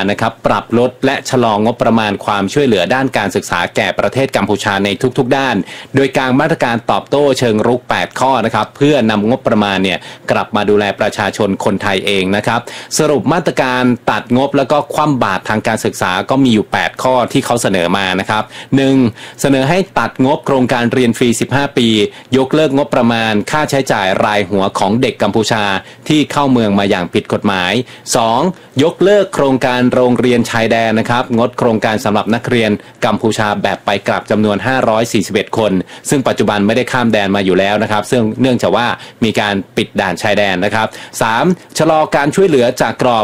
นะครับปรับลดและชะลองบประมาณความช่วยเหลือด้านการศึกษาแก่ประเทศกัมพูชาในทุกๆด้านโดยการมาตรการตอบโต้เชิงรุก8ข้อนะครับเพื่อนำงบประมาณเนี่ยกลับมาดูแลประชาชนคนไทยเองนะครับสรุปมาตรการตัดงบแล้วก็คว่ำบาตรทางการศึกษาก็มีอยู่8ข้อที่เขาเสนอมานะครับ 1. เสนอให้ตัดงบโครงการเรียนฟรี15ปียกเลิกงบประมาณค่าใช้จ่ายรายหัวของเด็กกัมพูชาที่เข้าเมืองมาอย่างผิดกฎหมาย 2. ยกเลิกโครงการโรงเรียนชายแดนนะครับงดโครงการสำหรับนักเรียนกัมพูชาแบบไปกลับจำนวน541คนซึ่งปัจจุบันไม่ได้ข้ามแดนมาอยู่แล้วนะครับซึ่งเนื่องจากว่ามีการปิดด่านชายแดนนะครับ 3. ชะลอการช่วยเหลือจากกรอบ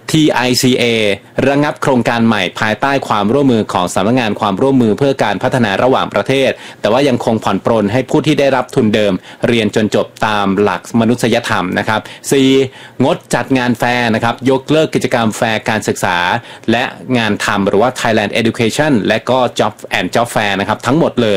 TICA ระงับโครงการใหม่ภายใต้ความร่วมมือของสำนักงานความร่วมมือเพื่อการพัฒนาระหว่างประเทศแต่ว่ายังคงผ่อนปรนให้ผู้ที่ได้รับทุนเดิมเรียนจนจบตามหลักมนุษยธรรมนะครับ 4. งดจัดงานแฟร์นะครับยกเลิกกิจกรรมแฟร์การศึกษาและงานทำหรือว่า Thailand Education และก็ Job Fair นะครับทั้งหมดเลย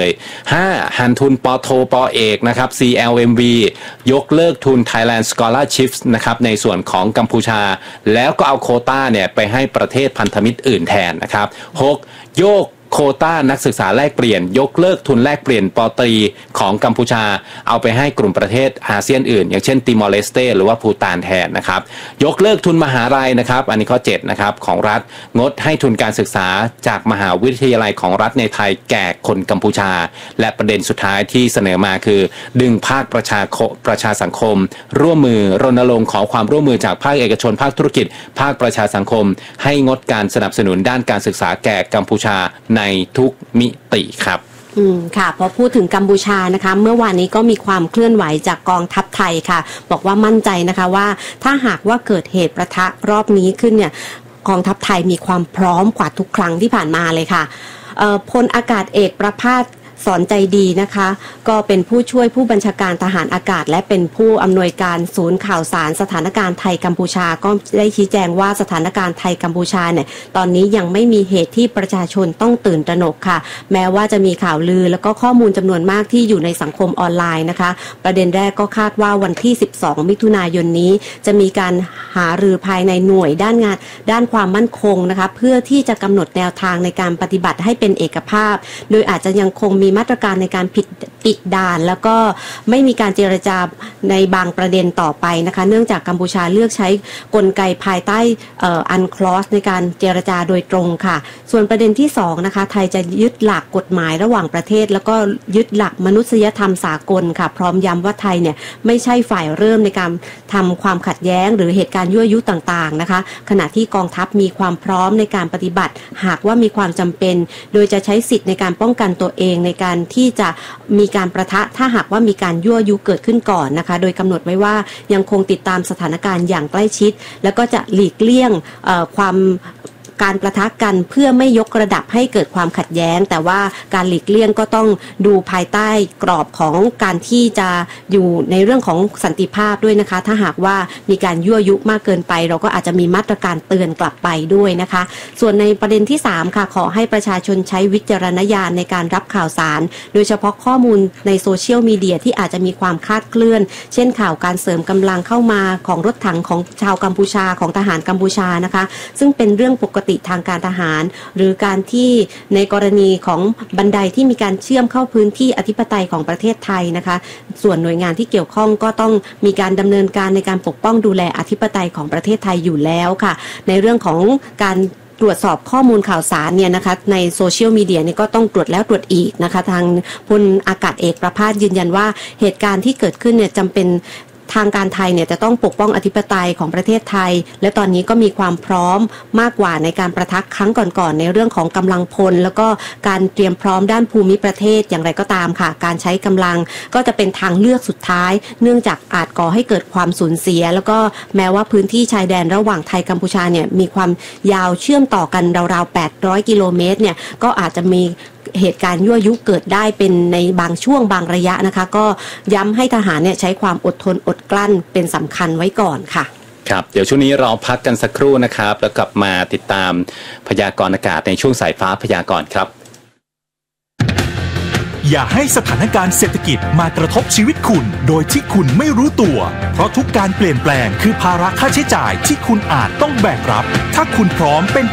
5. หันทุนป.โทป.เอกนะครับ CLMV ยกเลิกทุน Thailand Scholarships นะครับในส่วนของกัมพูชาแล้วก็เอาโควต้าเนี่ยไปให้ประเทศพันธมิตรอื่นแทนนะครับ 6. โยกโควต้านักศึกษาแลกเปลี่ยนยกเลิกทุนแลกเปลี่ยนป.ตรีของกัมพูชาเอาไปให้กลุ่มประเทศอาเซียนอื่นอย่างเช่นติมอร์เลสเตหรือว่าภูฏานแทนนะครับยกเลิกทุนมหาลัยนะครับอันนี้ข้อ7นะครับของรัฐงดให้ทุนการศึกษาจากมหาวิทยาลัยของรัฐในไทยแก่คนกัมพูชาและประเด็นสุดท้ายที่เสนอมาคือดึงภาคประชาสังคมร่วมมือรณรงค์ขอความร่วมมือจากภาคเอกชนภาคธุรกิจภาคประชาสังคมให้งดการสนับสนุนด้านการศึกษาแก่กัมพูชาในทุกมิติครับค่ะพอพูดถึงกัมพูชานะคะเมื่อวานนี้ก็มีความเคลื่อนไหวจากกองทัพไทยค่ะบอกว่ามั่นใจนะคะว่าถ้าหากว่าเกิดเหตุประทะรอบนี้ขึ้นเนี่ยกองทัพไทยมีความพร้อมกว่าทุกครั้งที่ผ่านมาเลยค่ะพลอากาศเอกประภาสสอนใจดีนะคะก็เป็นผู้ช่วยผู้บัญชาการทหารอากาศและเป็นผู้อำนวยการศูนย์ข่าวสารสถานการณ์ไทยกัมพูชาก็ได้ชี้แจงว่าสถานการณ์ไทยกัมพูชาเนี่ยตอนนี้ยังไม่มีเหตุที่ประชาชนต้องตื่นตระหนกค่ะแม้ว่าจะมีข่าวลือแล้วก็ข้อมูลจำนวนมากที่อยู่ในสังคมออนไลน์นะคะประเด็นแรกก็คาดว่าวันที่12มิถุนายนนี้จะมีการหารือภายในหน่วยด้านความมั่นคงนะคะเพื่อที่จะกำหนดแนวทางในการปฏิบัติให้เป็นเอกภาพโดยอาจจะยังคงมีมาตรการในการปิดด่านแล้วก็ไม่มีการเจรจาในบางประเด็นต่อไปนะคะเนื่องจากกัมพูชาเลือกใช้กลไกภายใต้อันคลอสในการเจรจาโดยตรงค่ะส่วนประเด็นที่2นะคะไทยจะยึดหลักกฎหมายระหว่างประเทศแล้วก็ยึดหลักมนุษยธรรมสากลค่ะพร้อมย้ำว่าไทยเนี่ยไม่ใช่ฝ่ายเริ่มในการทำความขัดแย้งหรือเหตุการณ์ยั่วยุต่างๆนะคะขณะที่กองทัพมีความพร้อมในการปฏิบัติหากว่ามีความจำเป็นโดยจะใช้สิทธิ์ในการป้องกันตัวเองในการที่จะมีการประทะถ้าหากว่ามีการยั่วยุเกิดขึ้นก่อนนะคะโดยกำหนดไว้ว่ายังคงติดตามสถานการณ์อย่างใกล้ชิดแล้วก็จะหลีกเลี่ยงการประทะกันเพื่อไม่ยกระดับให้เกิดความขัดแย้งแต่ว่าการหลีกเลี่ยงก็ต้องดูภายใต้กรอบของการที่จะอยู่ในเรื่องของสันติภาพด้วยนะคะถ้าหากว่ามีการยั่วยุมากเกินไปเราก็อาจจะมีมาตรการเตือนกลับไปด้วยนะคะส่วนในประเด็นที่3ค่ะขอให้ประชาชนใช้วิจารณญาณในการรับข่าวสารโดยเฉพาะข้อมูลในโซเชียลมีเดียที่อาจจะมีความคลาดเคลื่อนเช่นข่าวการเสริมกำลังเข้ามาของรถถังของชาวกัมพูชาของทหารกัมพูชานะคะซึ่งเป็นเรื่องปกติทางการทหารหรือการที่ในกรณีของบันไดที่มีการเชื่อมเข้าพื้นที่อธิปไตยของประเทศไทยนะคะส่วนหน่วยงานที่เกี่ยวข้องก็ต้องมีการดำเนินการในการปกป้องดูแลอธิปไตยของประเทศไทยอยู่แล้วค่ะในเรื่องของการตรวจสอบข้อมูลข่าวสารเนี่ยนะคะในโซเชียลมีเดียเนี่ยก็ต้องตรวจแล้วตรวจอีกนะคะทางพลอากาศเอกประภาสยืนยันว่าเหตุการณ์ที่เกิดขึ้นเนี่ยจำเป็นทางการไทยเนี่ยจะต้องปกป้องอธิปไตยของประเทศไทยและตอนนี้ก็มีความพร้อมมากกว่าในการประทะครั้งก่อนๆในเรื่องของกำลังพลแล้วก็การเตรียมพร้อมด้านภูมิประเทศอย่างไรก็ตามค่ะการใช้กำลังก็จะเป็นทางเลือกสุดท้ายเนื่องจากอาจก่อให้เกิดความสูญเสียแล้วก็แม้ว่าพื้นที่ชายแดนระหว่างไทยกัมพูชาเนี่ยมีความยาวเชื่อมต่อกันราวๆ800กิโลเมตรเนี่ยก็อาจจะมีเหตุการณ์ยั่วยุเกิดได้เป็นในบางช่วงบางระยะนะคะก็ย้ำให้ทหารเนี่ยใช้ความอดทนอดกลั้นเป็นสำคัญไว้ก่อนค่ะครับเดี๋ยวช่วงนี้เราพักกันสักครู่นะครับแล้วกลับมาติดตามพยากรณ์อากาศในช่วงสายฟ้าพยากรณ์ครับอย่าให้สถานการณ์เศรษฐกิจมากระทบชีวิตคุณโดยที่คุณไม่รู้ตัวเพราะทุกการเปลี่ยนแปลงคือภาระค่าใช้จ่ายที่คุณอาจต้องแบกรับถ้าคุณพร้อมเป็น